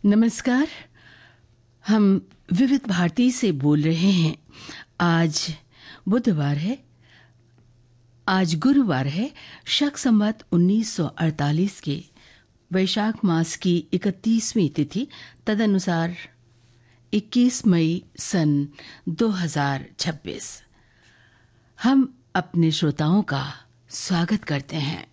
नमस्कार। हम विविध भारती से बोल रहे हैं। आज बुधवार है, आज गुरुवार है। शक संवत 1948 के वैशाख मास की 31वीं तिथि, तदनुसार 21 मई सन 2026। हम अपने श्रोताओं का स्वागत करते हैं।